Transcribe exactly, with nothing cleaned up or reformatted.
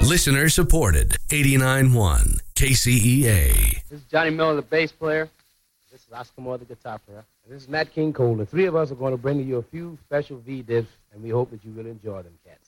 Listener supported. eighty-nine point one K C E A. This is Johnny Miller, the bass player. This is Oscar Moore, the guitar player. And this is Nat King Cole. The three of us are going to bring you a few special V-dips, and we hope that you will enjoy them, cats.